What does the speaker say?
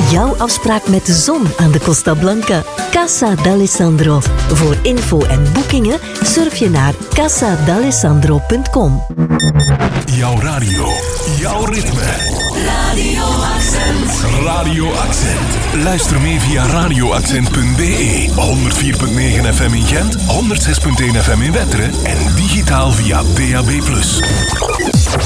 jouw afspraak met de zon aan de Costa Blanca. Casa d'Alessandro. Voor info en boekingen surf je naar casadalessandro.com. Jouw radio, jouw ritme. Radio Accent. Radio Accent. Luister mee via radioaccent.be. 104.9 FM in Gent, 106.1 FM in Wetteren en digitaal via DAB+.